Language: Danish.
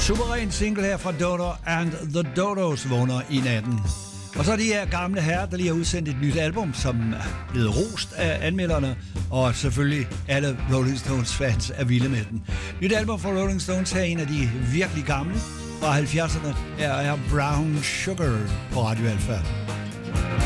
Suveræn single her fra Dodo and the Dodos vågner i natten. Og så er de her gamle herrer, der lige har udsendt et nyt album, som er blevet rost af anmelderne, og selvfølgelig alle Rolling Stones fans er vilde med den. Nyt album fra Rolling Stones her, en af de virkelig gamle fra 70'erne, er Brown Sugar på Radio Alpha.